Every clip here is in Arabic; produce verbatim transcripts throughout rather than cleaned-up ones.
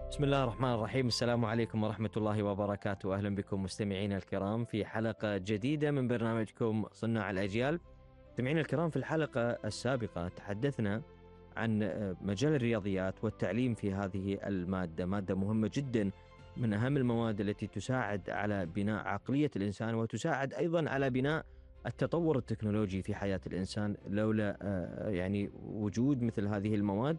بسم الله الرحمن الرحيم. السلام عليكم ورحمة الله وبركاته. أهلا بكم مستمعينا الكرام في حلقة جديدة من برنامجكم صناع الأجيال. مستمعينا الكرام، في الحلقة السابقة تحدثنا عن مجال الرياضيات والتعليم في هذه المادة، مادة مهمة جدا، من أهم المواد التي تساعد على بناء عقلية الإنسان وتساعد أيضا على بناء التطور التكنولوجي في حياة الإنسان. لولا يعني وجود مثل هذه المواد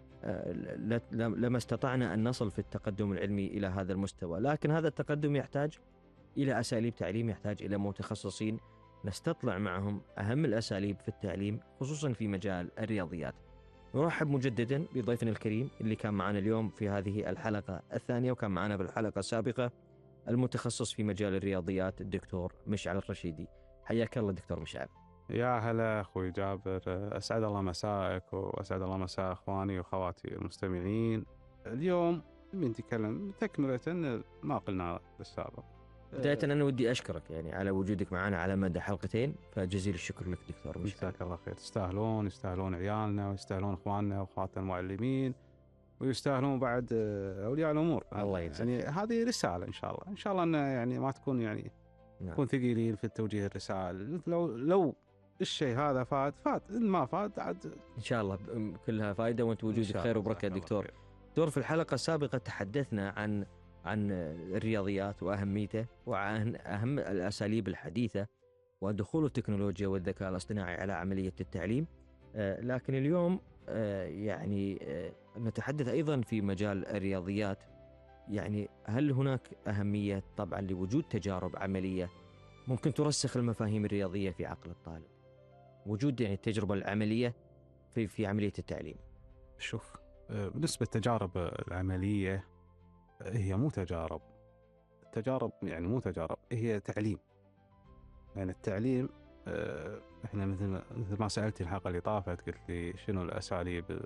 لما استطعنا أن نصل في التقدم العلمي إلى هذا المستوى. لكن هذا التقدم يحتاج إلى أساليب تعليم، يحتاج إلى متخصصين نستطلع معهم أهم الأساليب في التعليم، خصوصا في مجال الرياضيات. نرحب مجددا بضيفنا الكريم اللي كان معنا اليوم في هذه الحلقة الثانية، وكان معنا بالحلقة السابقة، المتخصص في مجال الرياضيات الدكتور مشعل الرشيدي. حياك الله دكتور مشعل. يا هلا أخوي جابر، أسعد الله مساءك وأسعد الله مساء أخواني وأخواتي المستمعين. اليوم بنتكلم تكملة ما قلنا بالسابق. بداية أنا ودي أشكرك يعني على وجودك معنا على مدى حلقتين، فجزيل الشكر لك دكتور مشعل. جزاك الله خير. تستاهلون، يستاهلون عيالنا ويستاهلون إخواننا وأخواتنا المعلمين، ويستاهلون بعد أولياء الأمور. الله يجزاك. يعني هذه رسالة إن شاء الله، إن شاء الله أن يعني ما تكون يعني نعم. نكون ثقيلين في توجيه الرسائل. لو لو الشيء هذا فات فات، إن ما فات عاد إن شاء الله كلها فائدة، وأنت وجودك خير وبركة دكتور. دكتور، في الحلقة السابقة تحدثنا عن عن الرياضيات وأهميته، وعن أهم الأساليب الحديثة ودخول التكنولوجيا والذكاء الاصطناعي على عملية التعليم. آه لكن اليوم آه يعني آه نتحدث أيضا في مجال الرياضيات. يعني هل هناك أهمية طبعا لوجود تجارب عملية ممكن ترسخ المفاهيم الرياضية في عقل الطالب، وجود يعني التجربة العملية في في عملية التعليم؟ شوف، بالنسبة للتجارب العملية، هي مو تجارب التجارب يعني مو تجارب، هي تعليم. يعني التعليم، احنا مثل ما مثل ما سألتي الحلقة اللي طافت، قلت لي شنو الأساليب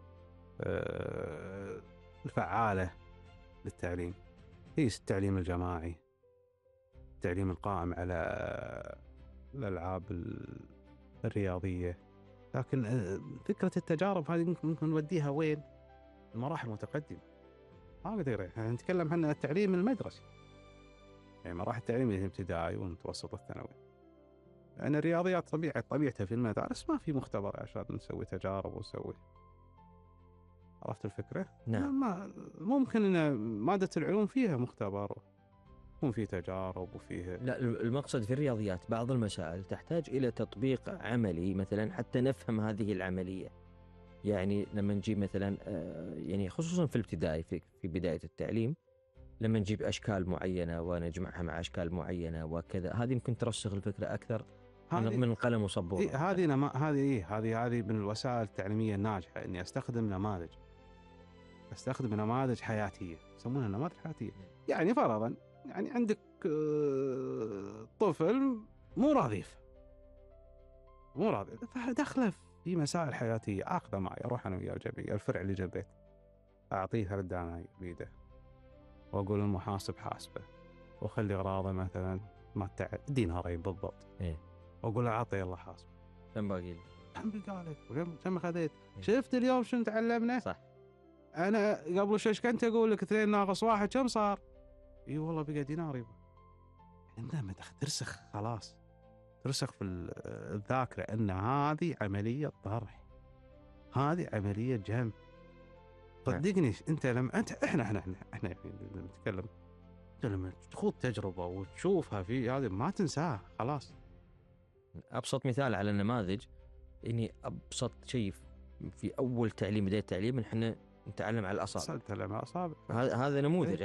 الفعالة للتعليم. هي التعليم الجماعي، التعليم القائم على الألعاب الرياضية. لكن فكرة التجارب هذه ممكن نوديها وين؟ المراحل المتقدمة. ما أقدر يعني نتكلم عن التعليم المدرسي، يعني مراحل التعليم الابتدائي والمتوسط والثانوي. يعني الرياضيات طبيعة طبيعتها في المدارس ما في مختبر عشان نسوي تجارب ونسوي. عرفت الفكرة؟ نعم. ما ممكن إن مادة العلوم فيها مختبر، يكون فيه تجارب وفيه. لا، المقصد في الرياضيات بعض المسائل تحتاج إلى تطبيق عملي مثلا حتى نفهم هذه العملية. يعني لما نجيب مثلا يعني خصوصا في الابتدائي، في في بداية التعليم، لما نجيب أشكال معينة ونجمعها مع أشكال معينة وكذا، هذه يمكن ترسخ الفكرة أكثر من من قلم وسبورة. إيه هذه نما هذه إيه هذه هذه من الوسائل التعليمية الناجحة، إني أستخدم نماذج أستخدم نماذج حياتية، يسمونها نماذج حياتية. يعني فرضا يعني عندك طفل مو راضيف مو راضي فدخله في مسائل حياتية، أخذه معي أروح أنا وياه الجمعية الفرع اللي جنبيت، أعطيه ثلاث دنانير بيده وأقول المحاسب حاسبه، وأخلي أغراضه مثلا ما تعد دينارين بالضبط. إيه. وأقول له عطي الله حاسب. كم باقي لي؟ كم بقى لك؟ كم أخذت؟ إيه. شفت اليوم شنو تعلمنا؟ صح. أنا قبل شوي كنت أقول لك اثنين ناقص واحد كم صار؟ إي والله بقى دينار يبا. عندما ما ترسخ خلاص، ترسخ في الذاكرة أن هذه عملية طرح، هذه عملية جمع. صدقني أنت لما أنت إحنا إحنا إحنا إحنا يعني نتكلم، أنت لما تخوض تجربة وتشوفها في هذه ما تنساها خلاص. أبسط مثال على النماذج، إني أبسط شيء في أول تعليم بداية التعليم إحنا نتعلم على الأصابع. نتعلم على الأصابع. هذا هذا نموذج.